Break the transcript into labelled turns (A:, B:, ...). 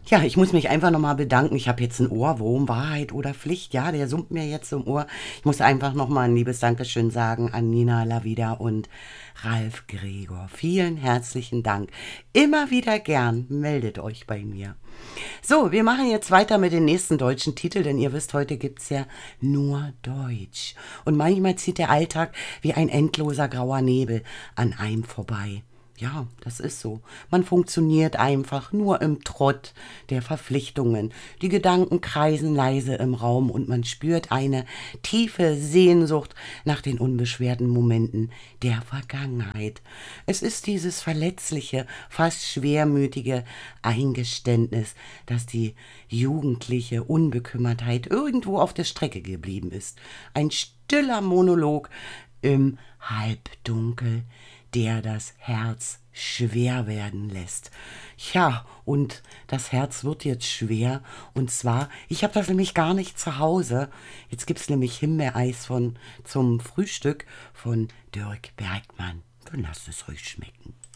A: Ja, ich muss mich einfach nochmal bedanken. Ich habe jetzt einen Ohrwurm, Wahrheit oder Pflicht. Ja, der summt mir jetzt im Ohr. Ich muss einfach nochmal ein liebes Dankeschön sagen an Nina Lavida und Ralf Gregor. Vielen herzlichen Dank. Immer wieder gern. Meldet euch bei mir. So, wir machen jetzt weiter mit den nächsten deutschen Titeln, denn ihr wisst, heute gibt's ja nur Deutsch. Und manchmal zieht der Alltag wie ein endloser grauer Nebel an einem vorbei. Ja, das ist so. Man funktioniert einfach nur im Trott der Verpflichtungen. Die Gedanken kreisen leise im Raum und man spürt eine tiefe Sehnsucht nach den unbeschwerten Momenten der Vergangenheit. Es ist dieses verletzliche, fast schwermütige Eingeständnis, dass die jugendliche Unbekümmertheit irgendwo auf der Strecke geblieben ist. Ein stiller Monolog im Halbdunkel, der das Herz schwer werden lässt. Ja, und das Herz wird jetzt schwer. Und zwar, ich habe das nämlich gar nicht zu Hause. Jetzt gibt's nämlich Himbeereis zum Frühstück von Dirk Bergmann. Dann lasst es euch schmecken.